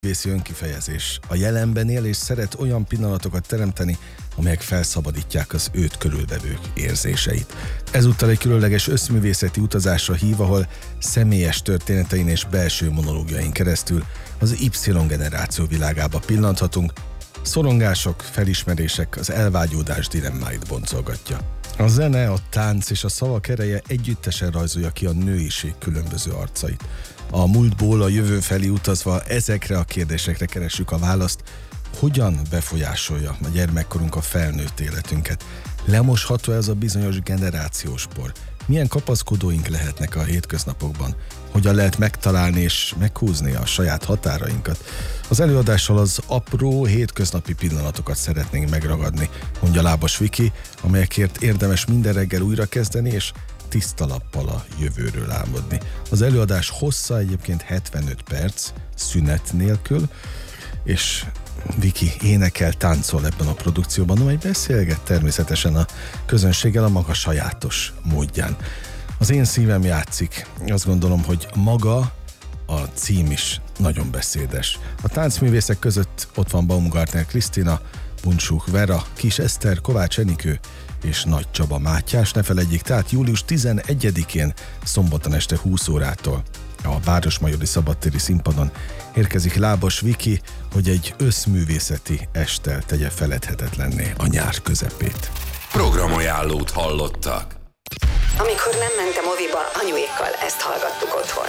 Vészi önkifejezés. A jelenben él és szeret olyan pillanatokat teremteni, amelyek felszabadítják az őt körülvevők érzéseit. Ezúttal egy különleges összművészeti utazásra hív, ahol személyes történetein és belső monológiain keresztül az Y-generáció világába pillanthatunk. Szorongások, felismerések, az elvágyódás dilemmáit boncolgatja. A zene, a tánc és a szavak ereje együttesen rajzolja ki a nőiség különböző arcait. A múltból a jövő felé utazva ezekre a kérdésekre keressük a választ, hogyan befolyásolja a gyermekkorunk a felnőtt életünket. Lemosható ez a bizonyos generációs por? Milyen kapaszkodóink lehetnek a hétköznapokban? Hogyan lehet megtalálni és meghúzni a saját határainkat? Az előadással az apró, hétköznapi pillanatokat szeretnénk megragadni, mondja Lábas Viki, amelyekért érdemes minden reggel újra kezdeni és tiszta lappal a jövőről álmodni. Az előadás hossza egyébként 75 perc, szünet nélkül, és Viki énekel, táncol ebben a produkcióban, amely beszélget természetesen a közönséggel a maga sajátos módján. Az én szívem játszik. Azt gondolom, hogy maga a cím is nagyon beszédes. A táncművészek között ott van Baumgartner Krisztina, Buncsuk Vera, Kis Eszter, Kovács Enikő és Nagy Csaba Mátyás. Ne feledjék, tehát július 11-én szombaton este 20 órától a Városmajori Szabadtéri Színpadon érkezik Lábas Viki, hogy egy összművészeti esttel tegye feledhetetlenné a nyár közepét. Programajánlót hallottak. Amikor nem mentem moviba, anyuékkal ezt hallgattuk otthon.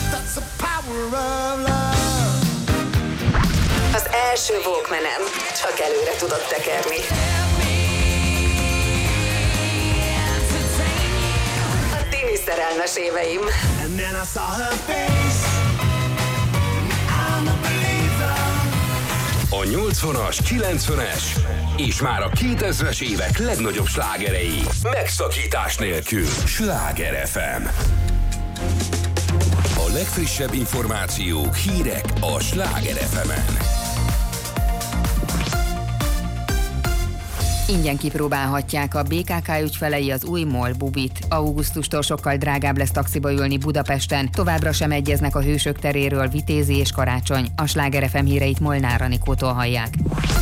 Az első Walkmanem csak előre tudott tekerni. A tini szerelmes éveim. A 80-as, 90-es és már a 2000-es évek legnagyobb slágerei megszakítás nélkül. Sláger FM. A legfrissebb információk, hírek a Sláger FM-en. Ingyen kipróbálhatják a BKK ügyfelei az új MOL Bubit. Augusztustól sokkal drágább lesz taxiba ülni Budapesten. Továbbra sem egyeznek a Hősök teréről Vitézi és Karácsony. A Sláger FM híreit Molnár Anikótól hallják.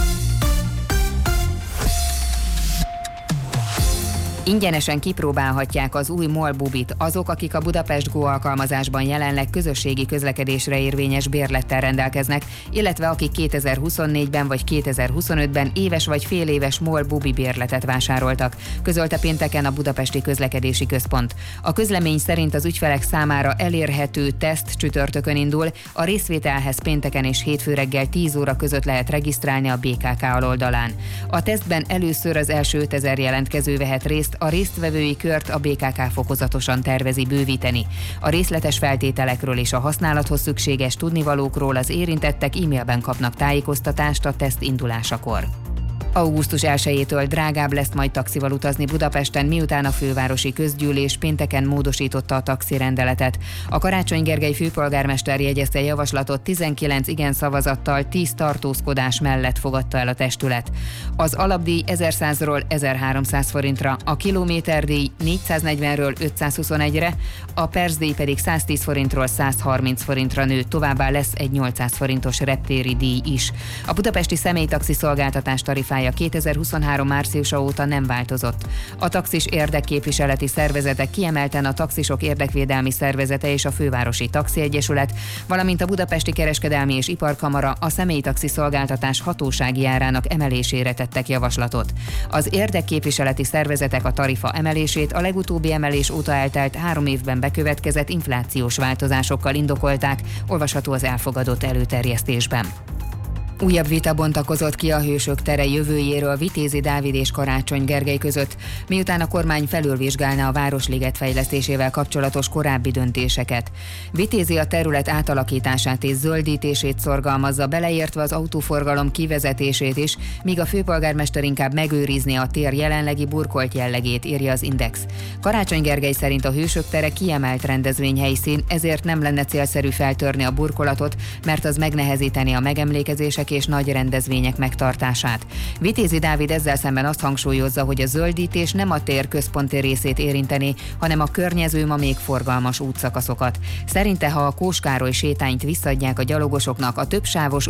Ingyenesen kipróbálhatják az új MOL Bubit azok, akik a Budapest Go alkalmazásban jelenleg közösségi közlekedésre érvényes bérlettel rendelkeznek, illetve akik 2024-ben vagy 2025-ben éves vagy féléves MOL Bubi bérletet vásároltak, közölte pénteken a Budapesti Közlekedési Központ. A közlemény szerint az ügyfelek számára elérhető teszt csütörtökön indul, a részvételhez pénteken és hétfő reggel 10 óra között lehet regisztrálni a BKK aloldalán. A tesztben először az első 5000 jelentkező vehet részt, a résztvevői kört a BKK fokozatosan tervezi bővíteni. A részletes feltételekről és a használathoz szükséges tudnivalókról az érintettek e-mailben kapnak tájékoztatást a teszt indulásakor. Augusztus 1-től drágább lesz majd taxival utazni Budapesten, miután a fővárosi közgyűlés pénteken módosította a taxirendeletet. A Karácsony Gergely főpolgármester jegyezte javaslatot 19 igen szavazattal, 10 tartózkodás mellett fogadta el a testület. Az alapdíj 1100-ról 1300 forintra, a kilométerdíj 440-ről 521-re, a percdíj pedig 110 forintról 130 forintra nő, továbbá lesz egy 800 forintos reptéri díj is. A budapesti személytaxi szolgáltatás tarifája 2023 márciusa óta nem változott. A taxis érdekképviseleti szervezetek, kiemelten a Taxisok Érdekvédelmi Szervezete és a Fővárosi Taxi Egyesület, valamint a Budapesti Kereskedelmi és Iparkamara a személytaxi szolgáltatás hatósági árának emelésére tettek javaslatot. Az érdekképviseleti szervezetek a tarifa emelését a legutóbbi emelés óta eltelt 3 évben bekövetkezett inflációs változásokkal indokolták, olvasható az elfogadott előterjesztésben. Újabb vita bontakozott ki a Hősök tere jövőjéről Vitézi Dávid és Karácsony Gergely között, miután a kormány felülvizsgálná a Városliget fejlesztésével kapcsolatos korábbi döntéseket. Vitézi a terület átalakítását és zöldítését szorgalmazza, beleértve az autóforgalom kivezetését is, míg a főpolgármester inkább megőrizné a tér jelenlegi burkolt jellegét, írja az Index. Karácsony Gergely szerint a Hősök tere kiemelt rendezvényhelyszín, ezért nem lenne célszerű feltörni a burkolatot, mert az megnehezítené a megemlékezések és nagy rendezvények megtartását. Vitézi Dávid ezzel szemben azt hangsúlyozza, hogy a zöldítés nem a tér központi részét érinteni, hanem a környező, ma még forgalmas útszakaszokat. Szerinte, ha a Kós Károly sétányt visszaadják a gyalogosoknak, a többsávos